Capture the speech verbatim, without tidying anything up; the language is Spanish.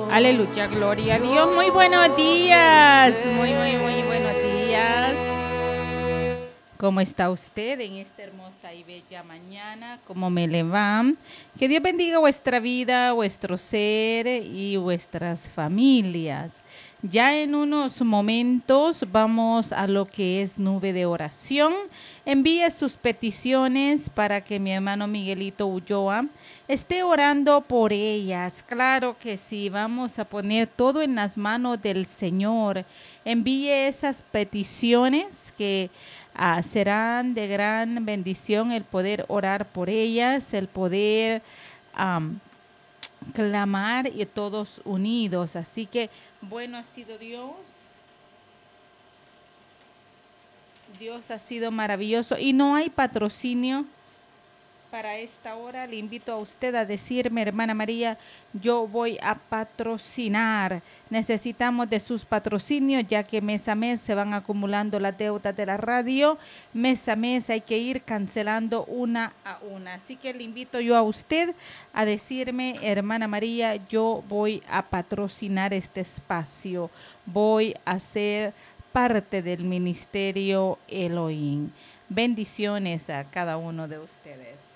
Aleluya, gloria a Dios. Muy buenos días. Muy, muy, muy buenos días. ¿Cómo está usted en esta hermosa y bella mañana? ¿Cómo me le va? Que Dios bendiga vuestra vida, vuestro ser y vuestras familias. Ya en unos momentos vamos a lo que es nube de oración. Envíe sus peticiones para que mi hermano Miguelito Ulloa esté orando por ellas. Claro que sí, vamos a poner todo en las manos del Señor. Envíe esas peticiones que uh, serán de gran bendición el poder orar por ellas, el poder um, clamar y todos unidos. Así que bueno ha sido Dios. Dios ha sido maravilloso y no hay patrocinio para esta hora. Le invito a usted a decirme, hermana María, yo voy a patrocinar. Necesitamos de sus patrocinios, ya que mes a mes se van acumulando las deudas de la radio. Mes a mes hay que ir cancelando una a una. Así que le invito yo a usted a decirme, hermana María, yo voy a patrocinar este espacio. Voy a ser parte del ministerio Elohim. Bendiciones a cada uno de ustedes.